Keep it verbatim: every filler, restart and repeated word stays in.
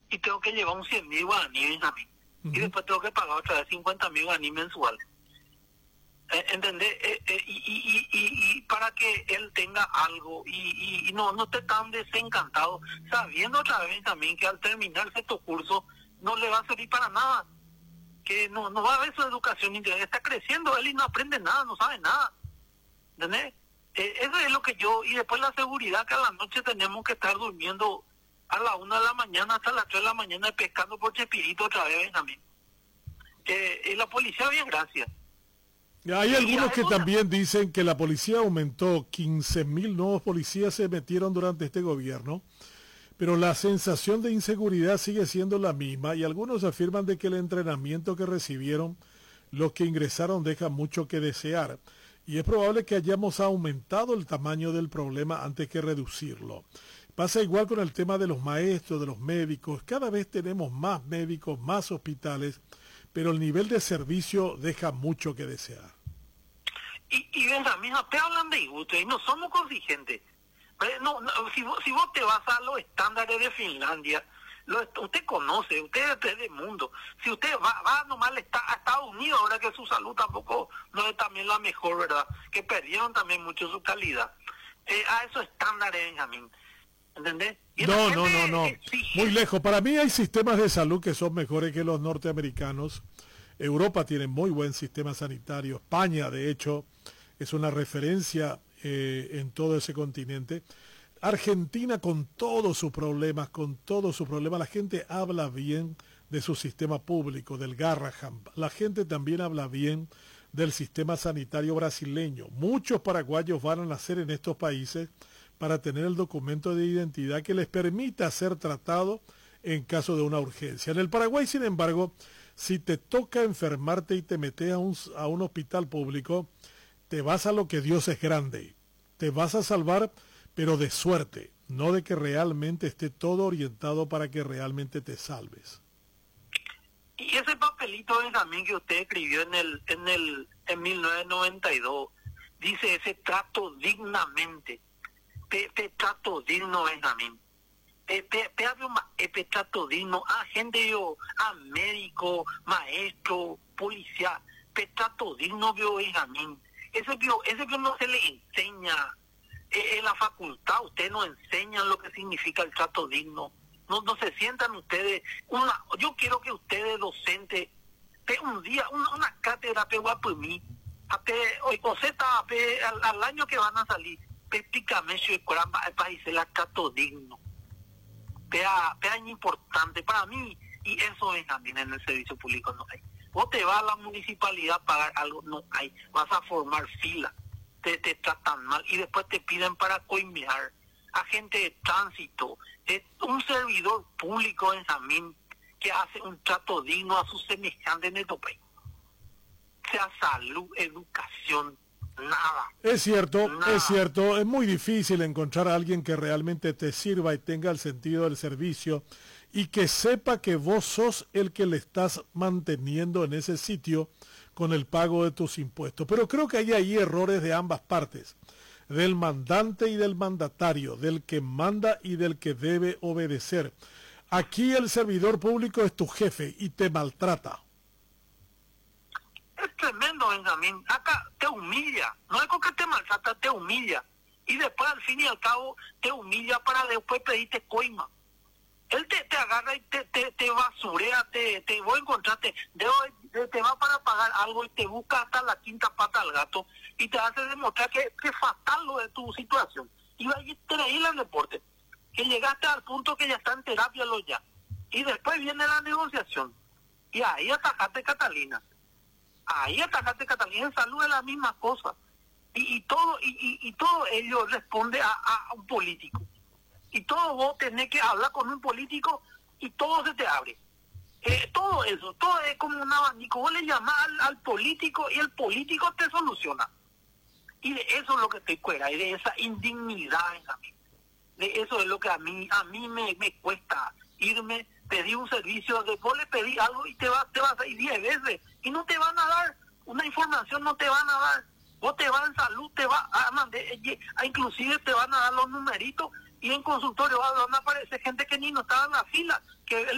y tengo que llevar un cien mil guaraníes a mí. Uh-huh. Y después tengo que pagar otra vez cincuenta mil guaraníes mensuales. Eh, ¿Entendés? Eh, eh, y, y, y, y para que él tenga algo y, y, y no, no esté tan desencantado, sabiendo otra vez también que al terminar estos cursos no le va a servir para nada, que no, no va a haber su educación integral, está creciendo él y no aprende nada, no sabe nada. ¿Entendés? Eh, eso es lo que yo, y después la seguridad que a la noche tenemos que estar durmiendo a la una de la mañana hasta las tres de la mañana pescando por Chespirito otra vez también. Eh, y la policía, bien, gracias. Hay algunos que también dicen que la policía aumentó, quince mil nuevos policías se metieron durante este gobierno, pero la sensación de inseguridad sigue siendo la misma y algunos afirman de que el entrenamiento que recibieron los que ingresaron deja mucho que desear y es probable que hayamos aumentado el tamaño del problema antes que reducirlo. Pasa igual con el tema de los maestros, de los médicos, cada vez tenemos más médicos, más hospitales, pero el nivel de servicio deja mucho que desear. Y, y Benjamín, te hablan de ustedes, no somos contingentes. No, no, si, vos, si vos te vas a los estándares de Finlandia, lo, usted conoce, usted es del mundo. Si usted va, va nomás está a Estados Unidos, ahora que su salud tampoco no es también la mejor, ¿verdad? Que perdieron también mucho su calidad. Eh, a esos estándares, Benjamín. ¿Entendés? No, no, no, no. Muy lejos. Para mí hay sistemas de salud que son mejores que los norteamericanos. Europa tiene muy buen sistema sanitario. España, de hecho, es una referencia eh, en todo ese continente. Argentina, con todos sus problemas, con todos sus problemas, la gente habla bien de su sistema público, del Garrahan. La gente también habla bien del sistema sanitario brasileño. Muchos paraguayos van a nacer en estos países para tener el documento de identidad que les permita ser tratado en caso de una urgencia. En el Paraguay, sin embargo, si te toca enfermarte y te metes a un, a un hospital público, te vas a lo que Dios es grande. Te vas a salvar, pero de suerte, no de que realmente esté todo orientado para que realmente te salves. Y ese papelito también que usted escribió en el en el en mil novecientos noventa y dos, dice ese trato dignamente. Te, te trato digno, Benjamín. Te, te, te hablo más, te trato digno a gente, yo, a médico, maestro, policía. Te trato digno, yo, Benjamín. Ese bio, ese bio no se le enseña eh, en la facultad. Ustedes no enseñan lo que significa el trato digno. No, no se sientan ustedes. Una, yo quiero que ustedes, docentes, te un día, una, una cátedra, te guapumí, hoy coseta, al, al año que van a salir. Prácticamente si el país se la trato digno. Pea, pea importante para mí, y eso es también en el servicio público no hay. Vos te vas a la municipalidad a pagar algo, no hay. Vas a formar fila, te, te tratan mal y después te piden para coimear. Agente de tránsito, es un servidor público en Samín que hace un trato digno a sus semejantes en el país. Sea salud, educación, nada. Es cierto, nada. es cierto, es muy difícil encontrar a alguien que realmente te sirva y tenga el sentido del servicio y que sepa que vos sos el que le estás manteniendo en ese sitio con el pago de tus impuestos. Pero creo que hay ahí errores de ambas partes, del mandante y del mandatario, del que manda y del que debe obedecer. Aquí el servidor público es tu jefe y te maltrata. Es tremendo, Benjamín. Acá te humilla. No es con que te maltrata, te humilla. Y después, al fin y al cabo, te humilla para después pedirte coima. Él te, te agarra y te, te, te basurea, te, te voy a encontrarte, te, te va para pagar algo y te busca hasta la quinta pata al gato y te hace demostrar que es fatal lo de tu situación. Y va a ir increíble el deporte. Que llegaste al punto que ya está en terapia lo ya. Y después viene la negociación. Y ahí atacaste Catalina. Ahí atacaste Catalina, en salud es la misma cosa. Y, y todo y, y, y todo ello responde a, a un político. Y todo vos tenés que hablar con un político y todo se te abre. Eh, todo eso, todo es como un abanico. Vos le llamás al, al político y el político te soluciona. Y de eso es lo que estoy fuera, y de esa indignidad en a mí. De eso es lo que a mí a mí me, me cuesta irme, pedir un servicio, de vos le pedí algo y te, va, te vas a ir diez veces y no te van a dar una información, no te van a dar. Vos te vas en salud, te va a mandar, inclusive te van a dar los numeritos y en consultorio van a aparecer gente que ni no estaba en la fila, que